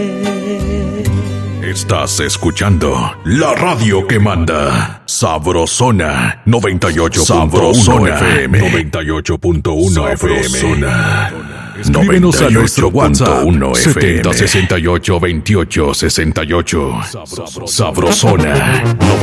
Estás escuchando la radio que manda. Sabrosona 98.1 FM. 98.1 FM. Escríbenos a nuestro WhatsApp 7068 2868. Sabrosona